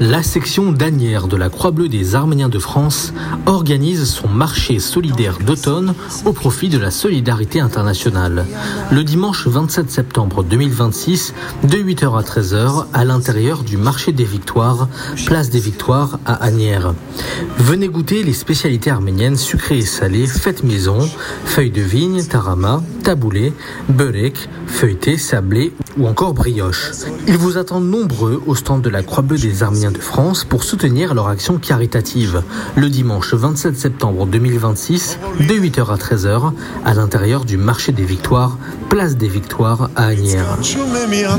La section d'Asnières de la Croix-Bleue des Arméniens de France organise son marché solidaire d'automne au profit de la solidarité internationale. Le dimanche 27 septembre 2026, de 8h à 13h, à l'intérieur du marché des Victoires, place des Victoires à Asnières. Venez goûter les spécialités arméniennes sucrées et salées, faites maison, feuilles de vigne, tarama, taboulé, beurek, feuilleté, sablé ou encore brioche. Ils vous attendent nombreux au stand de la Croix-Bleue des Arméniens de France pour soutenir leur action caritative. Le dimanche 27 septembre 2026, de 8h à 13h, à l'intérieur du marché des Victoires, place des Victoires à Asnières.